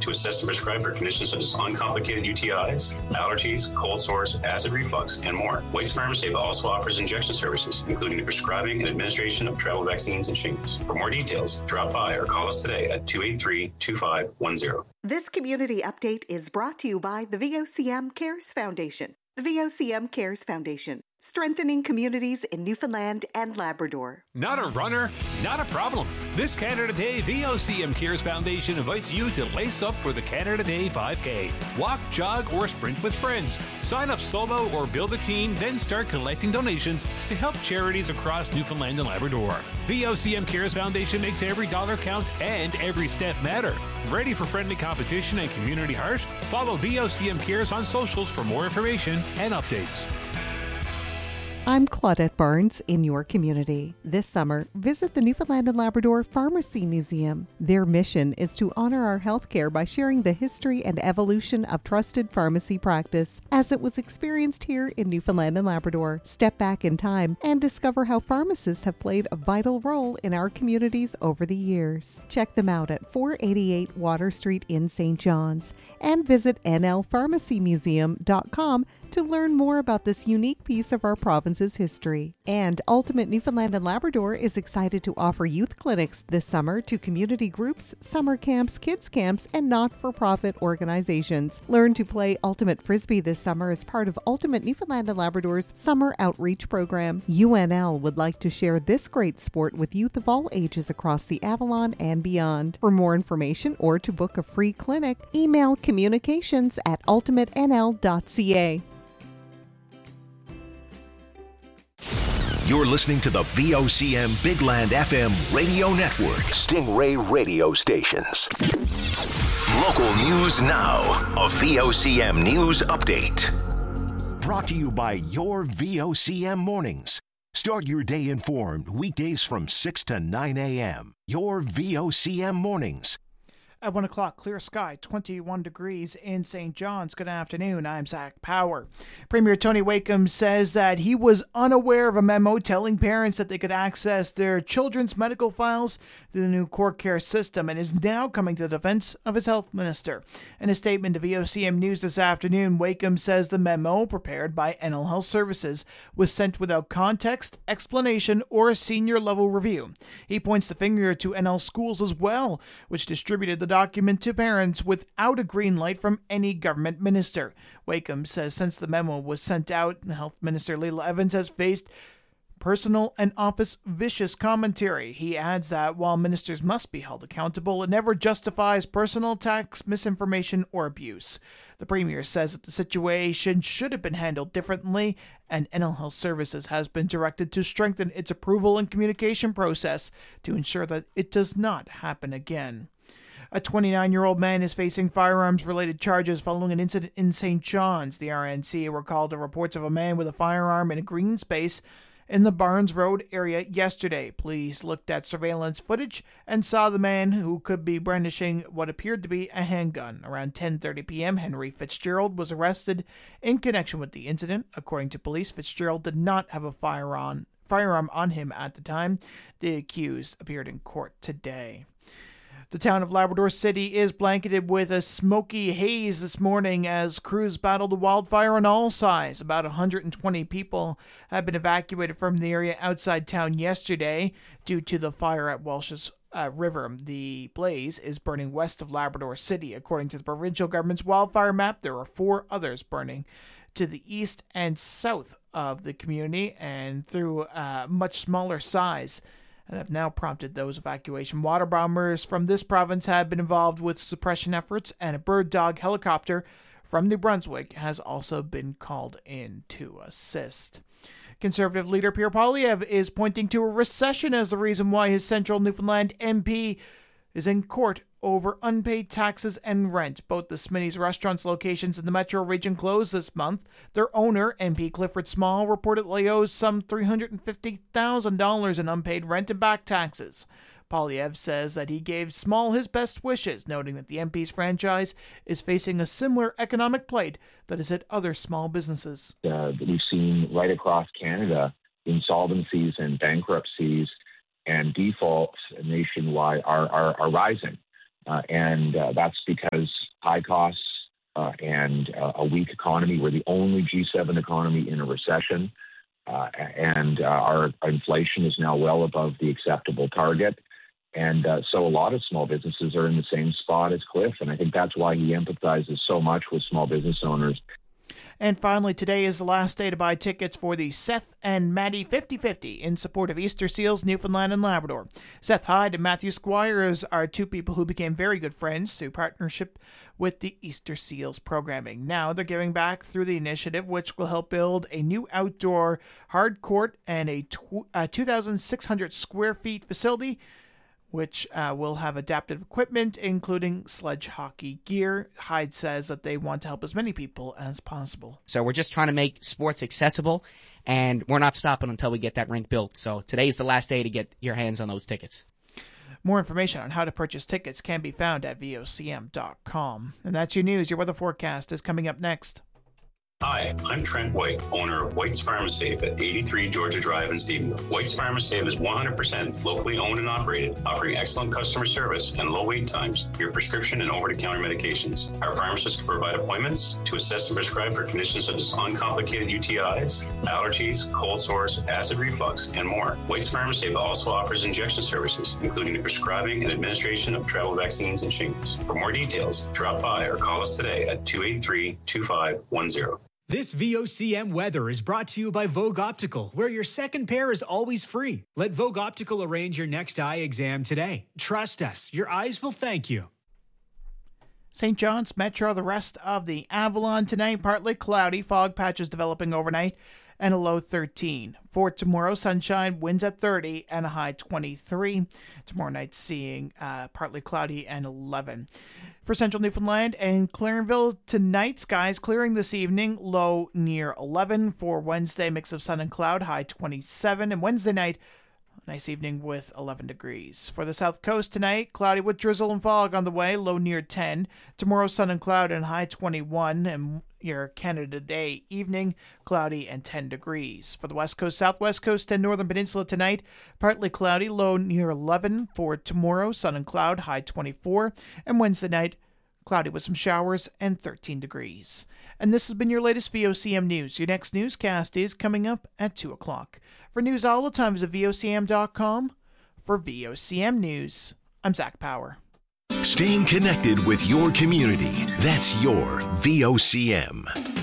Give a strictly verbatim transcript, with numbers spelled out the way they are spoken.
to assess and prescribe for conditions such as uncomplicated U T Is, allergies, cold sores, acid reflux, and more. Weight's Pharmacy also offers injection services, including the prescribing and administration of travel vaccines and shingles. For more details, drop by or call us today at two eight three, two five one zero. This community update is brought to you by the V O C M Cares Foundation. The V O C M Cares Foundation, strengthening communities in Newfoundland and Labrador. Not a runner? Not a problem. This Canada Day, V O C M Cares Foundation invites you to lace up for the Canada Day five K. Walk, jog, or sprint with friends. Sign up solo or build a team, then start collecting donations to help charities across Newfoundland and Labrador. V O C M Cares Foundation makes every dollar count and every step matter. Ready for friendly competition and community heart? Follow V O C M Cares on socials for more information and updates. I'm Claudette Barnes in your community. This summer, visit the Newfoundland and Labrador Pharmacy Museum. Their mission is to honor our healthcare by sharing the history and evolution of trusted pharmacy practice as it was experienced here in Newfoundland and Labrador. Step back in time and discover how pharmacists have played a vital role in our communities over the years. Check them out at four eighty-eight Water Street in Saint John's and visit N L pharmacy museum dot com to learn more about this unique piece of our province's history. And Ultimate Newfoundland and Labrador is excited to offer youth clinics this summer to community groups, summer camps, kids camps, and not-for-profit organizations. Learn to play Ultimate Frisbee this summer as part of Ultimate Newfoundland and Labrador's Summer Outreach Program. U N L would like to share this great sport with youth of all ages across the Avalon and beyond. For more information or to book a free clinic, email communications at ultimate n l dot c a. You're listening to the V O C M Big Land F M radio network. Stingray radio stations. Local news now. A V O C M news update. Brought to you by your V O C M mornings. Start your day informed weekdays from six to nine a.m. Your V O C M mornings. At one o'clock, clear sky, twenty-one degrees in Saint John's. Good afternoon, I'm Zach Power. Premier Tony Wakeham says that he was unaware of a memo telling parents that they could access their children's medical files through the new Court Care system and is now coming to the defense of his health minister. In a statement to V O C M News this afternoon, Wakeham says the memo, prepared by N L Health Services, was sent without context, explanation, or a senior-level review. He points the finger to N L Schools as well, which distributed the document to parents without a green light from any government minister. Wakeham says since the memo was sent out, Health Minister Leila Evans has faced personal and office vicious commentary. He adds that while ministers must be held accountable, it never justifies personal attacks, misinformation, or abuse. The Premier says that the situation should have been handled differently, and N L Health Services has been directed to strengthen its approval and communication process to ensure that it does not happen again. A twenty-nine-year-old man is facing firearms-related charges following an incident in Saint John's. The R N C recalled the reports of a man with a firearm in a green space in the Barnes Road area yesterday. Police looked at surveillance footage and saw the man who could be brandishing what appeared to be a handgun. Around ten thirty p.m., Henry Fitzgerald was arrested in connection with the incident. According to police, Fitzgerald did not have a firearm, firearm on him at the time. The accused appeared in court today. The town of Labrador City is blanketed with a smoky haze this morning as crews battled a wildfire on all sides. About one hundred twenty people have been evacuated from the area outside town yesterday due to the fire at Welsh's uh, River. The blaze is burning west of Labrador City. According to the provincial government's wildfire map, there are four others burning to the east and south of the community and through a much smaller size, and have now prompted those evacuation. Water bombers from this province have been involved with suppression efforts, and a bird dog helicopter from New Brunswick has also been called in to assist. Conservative leader Pierre Poilievre is pointing to a recession as the reason why his Central Newfoundland M P is in court over unpaid taxes and rent. Both the Smitty's restaurants locations in the metro region closed this month. Their owner, M P Clifford Small, reportedly owes some three hundred fifty thousand dollars in unpaid rent and back taxes. Poilievre says that he gave Small his best wishes, noting that the M P's franchise is facing a similar economic plight that has hit other small businesses. Uh, we've seen right across Canada insolvencies and bankruptcies and defaults nationwide are, are, are rising. Uh, and uh, that's because high costs uh, and uh, a weak economy. We're the only G seven economy in a recession. Uh, and uh, our inflation is now well above the acceptable target. And uh, so a lot of small businesses are in the same spot as Cliff. And I think that's why he empathizes so much with small business owners. And finally, today is the last day to buy tickets for the Seth and Maddie fifty fifty in support of Easter Seals, Newfoundland and Labrador. Seth Hyde and Matthew Squires are two people who became very good friends through partnership with the Easter Seals programming. Now they're giving back through the initiative, which will help build a new outdoor hard court and a, tw- a two thousand six hundred square feet facility, which uh, will have adaptive equipment, including sledge hockey gear. Hyde says that they want to help as many people as possible. So we're just trying to make sports accessible, and we're not stopping until we get that rink built. So today's the last day to get your hands on those tickets. More information on how to purchase tickets can be found at V O C M dot com. And that's your news. Your weather forecast is coming up next. Hi, I'm Trent White, owner of White's Pharmasafe at eighty-three Georgia Drive in Stephenville. White's Pharmasafe is one hundred percent locally owned and operated, offering excellent customer service and low wait times for your prescription and over-the-counter medications. Our pharmacists can provide appointments to assess and prescribe for conditions such as uncomplicated U T Is, allergies, cold sores, acid reflux, and more. White's Pharmasafe also offers injection services, including the prescribing and administration of travel vaccines and shingles. For more details, drop by or call us today at two eight three, two five one zero. This V O C M weather is brought to you by Vogue Optical, where your second pair is always free. Let Vogue Optical arrange your next eye exam today. Trust us, your eyes will thank you. Saint John's Metro, the rest of the Avalon tonight, partly cloudy, fog patches developing overnight, and a low thirteen. For tomorrow, sunshine, winds at thirty, and a high twenty-three. Tomorrow night, seeing uh, partly cloudy and eleven. For central Newfoundland and Clarenville tonight, skies clearing this evening, low near eleven. For Wednesday, mix of sun and cloud, high twenty-seven. And Wednesday night, nice evening with eleven degrees. For the south coast tonight, cloudy with drizzle and fog on the way, low near ten. Tomorrow, sun and cloud and high twenty-one. And your Canada Day evening, cloudy and ten degrees. For the west coast, southwest coast, and northern peninsula tonight, partly cloudy, low near eleven. For tomorrow, sun and cloud, high twenty-four. And Wednesday night, cloudy with some showers and thirteen degrees. And this has been your latest V O C M News. Your next newscast is coming up at two o'clock. For news all the time, visit V O C M dot com. For V O C M News, I'm Zach Power. Staying connected with your community. That's your V O C M.